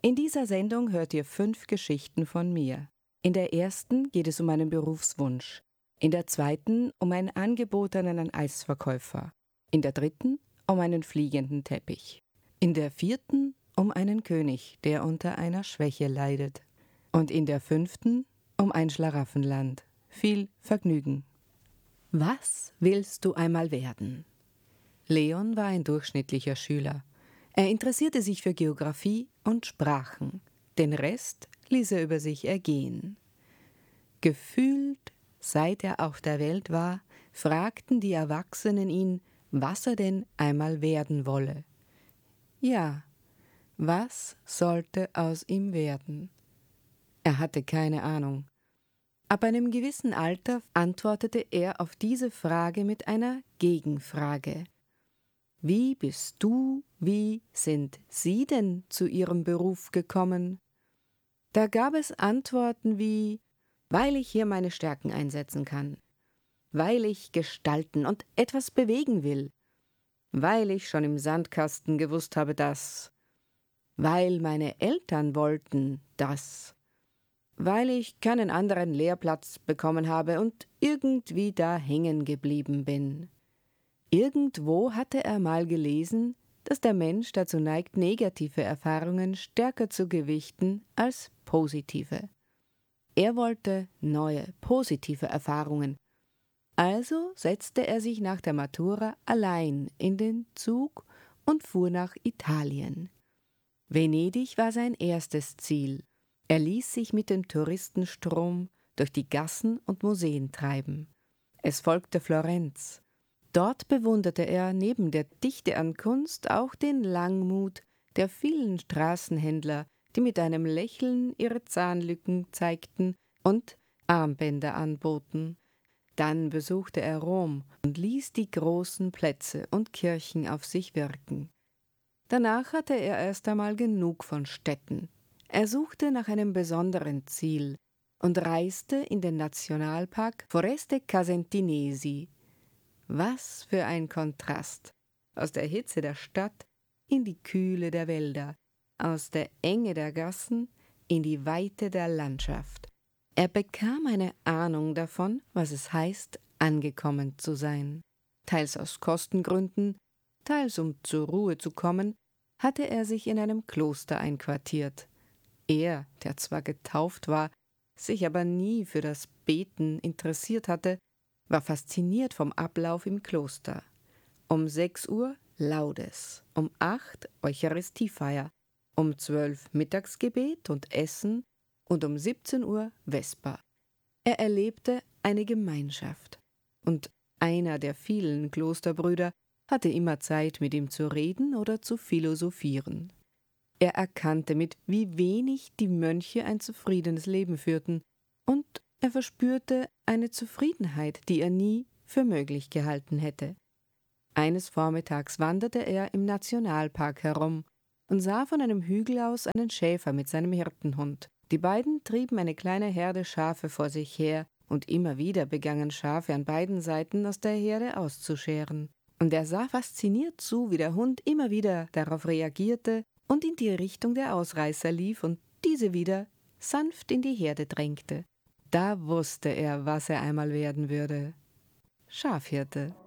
In dieser Sendung hört ihr 5 Geschichten von mir. In der ersten geht es um einen Berufswunsch, in der zweiten um ein Angebot an einen Eisverkäufer, in der dritten um einen fliegenden Teppich, in der vierten um einen König, der unter einer Schwäche leidet, und in der fünften um ein Schlaraffenland. Viel Vergnügen. Was willst du einmal werden? Leon war ein durchschnittlicher Schüler. Er interessierte sich für Geographie und Sprachen. Den Rest ließ er über sich ergehen. Gefühlt, seit er auf der Welt war, fragten die Erwachsenen ihn, was er denn einmal werden wolle. Ja, was sollte aus ihm werden? Er hatte keine Ahnung. Ab einem gewissen Alter antwortete er auf diese Frage mit einer Gegenfrage. Wie sind Sie denn zu Ihrem Beruf gekommen? Da gab es Antworten wie, weil ich hier meine Stärken einsetzen kann, weil ich gestalten und etwas bewegen will, weil ich schon im Sandkasten gewusst habe, dass, weil meine Eltern wollten, dass, weil ich keinen anderen Lehrplatz bekommen habe und irgendwie da hängen geblieben bin. Irgendwo hatte er mal gelesen, dass der Mensch dazu neigt, negative Erfahrungen stärker zu gewichten als positive. Er wollte neue, positive Erfahrungen. Also setzte er sich nach der Matura allein in den Zug und fuhr nach Italien. Venedig war sein erstes Ziel. Er ließ sich mit dem Touristenstrom durch die Gassen und Museen treiben. Es folgte Florenz. Dort bewunderte er neben der Dichte an Kunst auch den Langmut der vielen Straßenhändler, die mit einem Lächeln ihre Zahnlücken zeigten und Armbänder anboten. Dann besuchte er Rom und ließ die großen Plätze und Kirchen auf sich wirken. Danach hatte er erst einmal genug von Städten. Er suchte nach einem besonderen Ziel und reiste in den Nationalpark Foreste Casentinesi. Was für ein Kontrast! Aus der Hitze der Stadt in die Kühle der Wälder, aus der Enge der Gassen in die Weite der Landschaft. Er bekam eine Ahnung davon, was es heißt, angekommen zu sein. Teils aus Kostengründen, teils um zur Ruhe zu kommen, hatte er sich in einem Kloster einquartiert. Er, der zwar getauft war, sich aber nie für das Beten interessiert hatte, war fasziniert vom Ablauf im Kloster. Um 6 Uhr Laudes, um 8 Eucharistiefeier, um 12 Mittagsgebet und Essen und um 17 Uhr Vesper. Er erlebte eine Gemeinschaft, und einer der vielen Klosterbrüder hatte immer Zeit, mit ihm zu reden oder zu philosophieren. Er erkannte, mit wie wenig die Mönche ein zufriedenes Leben führten, und er verspürte eine Zufriedenheit, die er nie für möglich gehalten hätte. Eines Vormittags wanderte er im Nationalpark herum und sah von einem Hügel aus einen Schäfer mit seinem Hirtenhund. Die beiden trieben eine kleine Herde Schafe vor sich her, und immer wieder begannen Schafe an beiden Seiten aus der Herde auszuscheren. Und er sah fasziniert zu, wie der Hund immer wieder darauf reagierte und in die Richtung der Ausreißer lief und diese wieder sanft in die Herde drängte. Da wusste er, was er einmal werden würde. Schafhirte.